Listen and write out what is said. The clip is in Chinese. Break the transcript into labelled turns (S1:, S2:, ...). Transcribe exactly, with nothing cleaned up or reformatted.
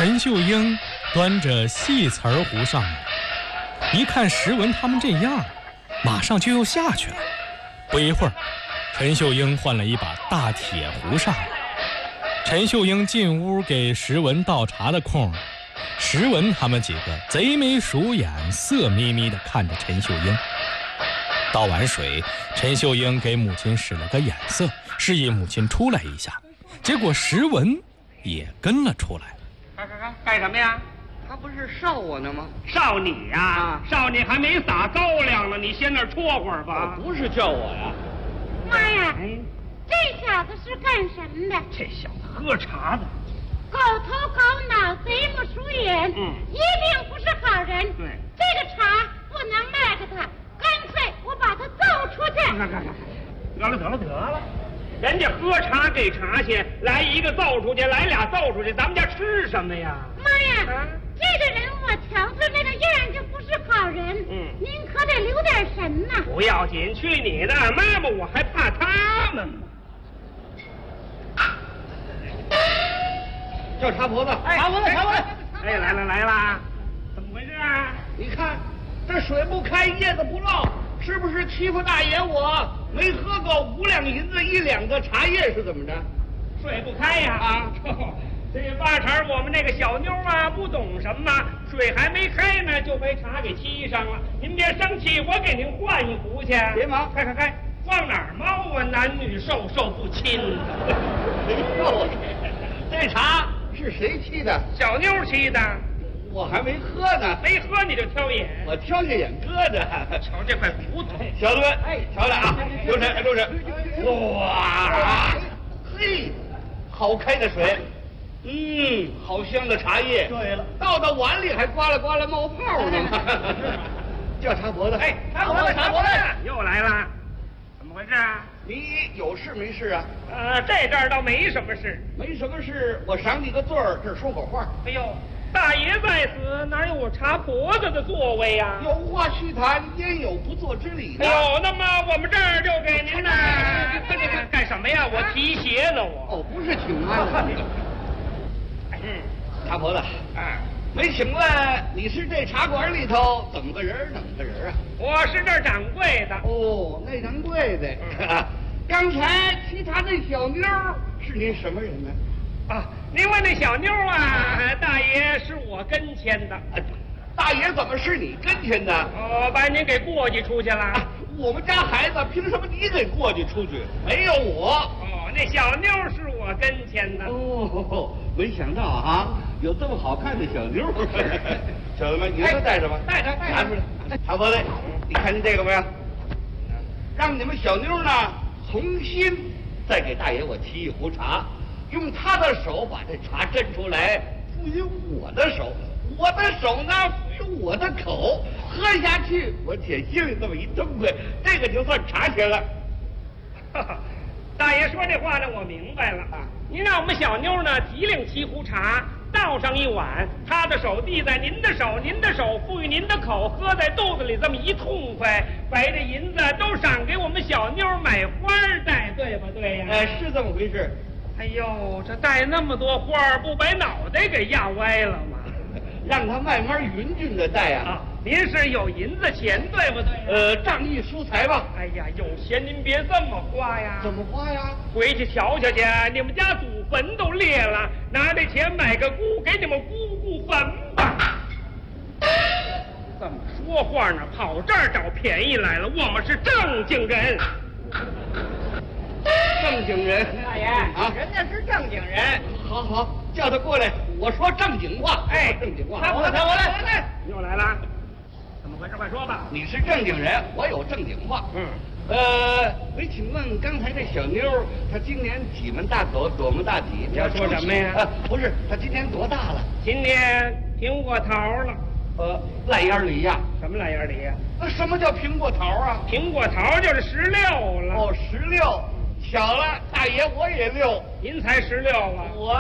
S1: 陈秀英端着细瓷儿壶上来，一看石文他们这样，马上就又下去了。不一会儿，陈秀英换了一把大铁壶上来。陈秀英进屋给石文倒茶的空，石文他们几个贼眉鼠眼，色眯眯地看着陈秀英。倒完水，陈秀英给母亲使了个眼色，示意母亲出来一下。结果石文也跟了出来。
S2: 干干干干什么呀？
S3: 他不是烧我呢吗？
S2: 烧你呀、啊！烧你还没撒高粱呢，你先那儿戳会儿吧。
S3: 不是叫我呀。
S4: 妈呀，哎、这小子是干什么的？
S2: 这小子喝茶的，
S4: 狗头狗脑，贼不鼠眼，
S2: 嗯，
S4: 一定不是好人。
S2: 对，
S4: 这个茶不能卖给他，干脆我把他揍出去。
S2: 看看看，得了得了得了。人家喝茶给茶去，来一个揍出去，来俩揍出去，咱们家吃什么呀？
S4: 妈呀，啊、这个人我瞧着那个样就不是好人。
S2: 嗯，
S4: 您可得留点神呐。
S2: 不要紧，去你的！妈妈，我还怕他们吗？
S3: 叫茶婆子，
S2: 哎，
S3: 茶婆子，茶婆子，
S2: 哎，来了来了，怎么回事啊？
S3: 你看这水不开，叶子不落。是不是欺负大爷我没喝够五两银子一两个茶叶是怎么着？
S2: 水不开呀！
S3: 啊，
S2: 这八成我们那个小妞啊不懂什么，水还没开呢就被茶给沏上了。您别生气，我给您换一壶去。
S3: 别忙，
S2: 开开开，往哪儿猫啊？男女授受不亲。
S3: 哎呦，这茶是谁沏的？
S2: 小妞沏的。
S3: 我还没喝呢，
S2: 没喝你就挑眼，
S3: 我挑下眼搁着。
S2: 瞧这块骨头，
S3: 小子们，哎，瞧着啊，留神，留神。哇，嘿，好开的水，嗯，好香的茶叶。
S2: 对了，
S3: 倒到碗里还呱啦呱啦冒泡呢。叫茶婆子，
S2: 哎，茶婆子，茶婆子又来了，怎么回事啊？
S3: 你有事没事啊？
S2: 呃，这阵儿倒没什么事，
S3: 没什么事，我赏你个罪儿，这儿说会话。
S2: 哎呦。大爷在此，哪有我茶婆子的座位呀、啊？
S3: 有话须谈，焉有不做之理呢？
S2: 哎呦，那么我们这儿就给您呢。干什么呀？我提鞋呢，我。
S3: 哦，不是请安。嗯，茶婆子，
S2: 啊，
S3: 没请问你是这茶馆里头怎么个人怎么个人啊？
S2: 我是这儿掌柜的。
S3: 哦，那掌柜的。嗯、刚才沏茶那小妞是您什么人呢？
S2: 啊，您问那小妞啊，大爷是我跟前的。
S3: 啊、大爷怎么是你跟前的？
S2: 哦，把您给过继出去了。啊、
S3: 我们家孩子凭什么你给过继出去？没有我。
S2: 哦，那小妞是我跟前的。
S3: 哦，没想到啊，有这么好看的小妞。小子们，你都带着吧，
S2: 带着，带着。
S3: 拿出来。茶婆子，你看见这个没有？让你们小妞呢重新再给大爷我沏一壶茶。用他的手把这茶斟出来，赋予我的手，我的手呢赋予我的口，喝下去我且心里这么一痛快，这个就算茶钱了。
S2: 大爷说这话呢，我明白了啊。您让我们小妞呢提领沏壶茶，倒上一碗，她的手递在您的手，您的手赋予您的口，喝在肚子里这么一痛快，白的银子都赏给我们小妞买花戴，对吧？对呀、
S3: 啊。哎，是这么回事。
S2: 哎呦，这戴那么多花儿，不把脑袋给压歪了吗？
S3: 让他慢慢匀匀的戴啊！
S2: 啊，您是有银子钱对不对？
S3: 呃，仗义疏财吧。
S2: 哎呀，有钱您别这么花呀！
S3: 怎么花呀？
S2: 回去瞧瞧去，你们家祖坟都裂了，拿这钱买个姑，给你们姑姑坟吧。这么说话呢，跑这儿找便宜来了，我们是正经人。
S3: 正经人，
S5: 大爷啊，人家是正经人。
S3: 好好，叫他过来，我说正经话。
S2: 哎，
S3: 正经话。
S2: 他我来，我来，来，又来了，怎么回事？快说吧。
S3: 你是正经人，我有正经话。
S2: 嗯，
S3: 呃，没请问刚才这小妞，她今年几门大口，多门大体？
S2: 你要说什么呀？
S3: 啊，不是，她今年多大了？
S2: 今年苹果桃了。
S3: 呃，烂眼梨呀？
S2: 什么烂眼梨呀？
S3: 那什么叫苹果桃啊？
S2: 苹果桃就是十六了。
S3: 哦，十六。巧了，大爷我也六，
S2: 您才十六啊！
S3: 我